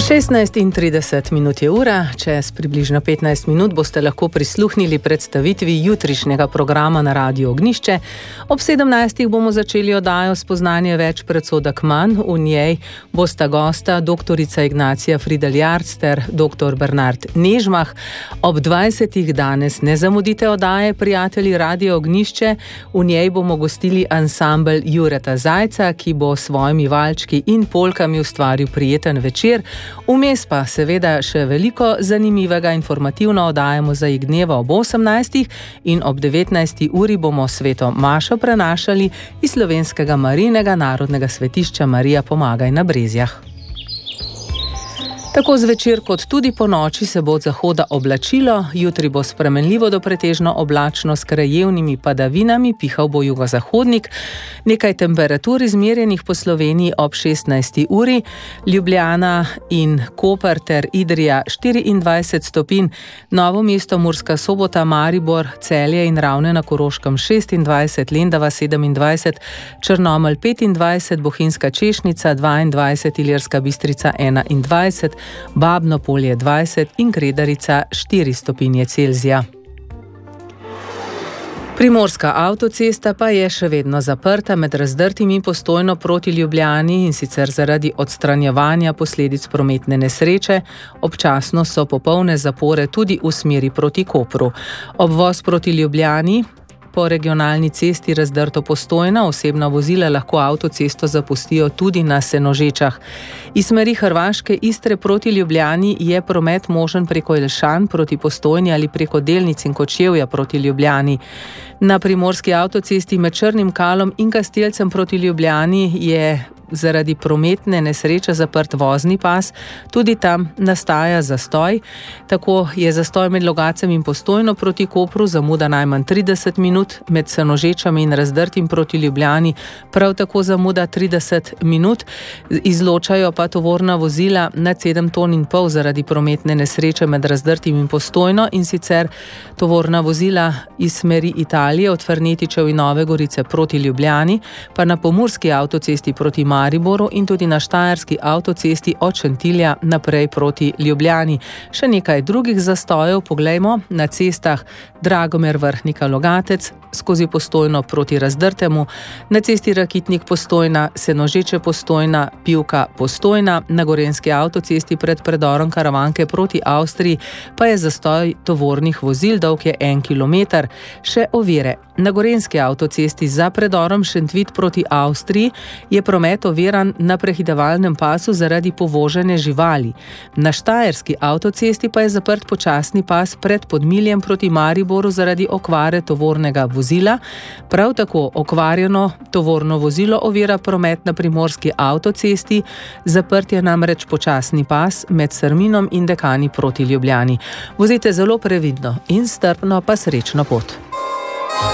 16:30 je ura, čez približno 15 minut boste lahko prisluhnili predstavitvi jutrišnjega programa na Radiu Ognjišče. Ob 17. bomo začeli oddajo Spoznanje več predsodek manj. V njej bosta gosta doktorica Ignacija Frideljarc ter dr. Bernard Nežmah. Ob 20. danes ne zamudite oddaje Prijatelji Radia Ognjišče. V njej bomo gostili ansambel Jureta Zajca, ki bo s svojimi valčki in polkami ustvaril prijeten večer. Vmes pa seveda še veliko zanimivega informativno oddajamo za Igneva ob 18. in ob 19. uri bomo sveto mašo prenašali iz slovenskega Marijinega narodnega svetišča Marija Pomagaj na Brezjah. Tako zvečer kot tudi po noči se bo od zahoda oblačilo, jutri bo spremenljivo do pretežno oblačno s krajevnimi padavinami, pihal bo jugozahodnik, nekaj temperatur izmerjenih po Sloveniji ob 16. uri, Ljubljana in Koper ter Idrija 24 stopinj, Novo mesto, Murska Sobota, Maribor, Celje in Ravne na Koroškem 26, Lendava 27, Črnomelj 25, Bohinjska Češnica 22, Ilirska Bistrica 21, Babno Polje 20 in Gredarica 4 stopinje Celzija. Primorska avtocesta pa je še vedno zaprta med Razdrtim in Postojno proti Ljubljani, in sicer zaradi odstranjevanja posledic prometne nesreče. Občasno so popolne zapore tudi v smeri proti Kopru. Obvoz proti Ljubljani po regionalni cesti Razdrto-Postojna osebna vozila lahko avtocesto zapustijo tudi na Senožečah. Iz smeri Hrvaške Istre proti Ljubljani je promet možen preko Jelšan proti Postojni ali preko Delnic in Kočevja proti Ljubljani. Na primorski avtocesti med Črnim Kalom in Kastelcem proti Ljubljani je zaradi prometne nesreče zaprt vozni pas, tudi tam nastaja zastoj. Tako je zastoj med Logacem in Postojno proti Kopru, zamuda najmanj 30 minut, med Senožečami in Razdrtim proti Ljubljani prav tako zamuda 30 minut. Izločajo pa tovorna vozila nad 7,5 ton zaradi prometne nesreče med Razdrtim in Postojno, in sicer tovorna vozila iz smeri Italije od Fernetičev in Nove Gorice proti Ljubljani, pa na pomurski avtocesti proti Mariboru in tudi na štajerski avtocesti od Šentilja naprej proti Ljubljani. Še nekaj drugih zastojev poglejmo na cestah: Dragomer Vrhnika Logatec skozi Postojno proti Razdrtemu, na cesti Rakitnik Postojna, Senožeče Postojna, Pivka Postojna, na gorenjski avtocesti pred predorom Karavanke proti Avstriji pa je zastoj tovornih vozil, dolg je 1 kilometer. Še ovire. Na gorenjski avtocesti za predorom Šentvid proti Avstriji je promet oviran na prehitevalnem pasu zaradi povožene živali. Na štajerski avtocesti pa je zaprt počasni pas pred Podmiljem proti Mariboru zaradi okvare tovornega vozila. Prav tako okvarjeno tovorno vozilo ovira promet na primorski avtocesti, zaprt je namreč počasni pas med Srminom in Dekani proti Ljubljani. Vozite zelo previdno in strpno, pa srečno pot.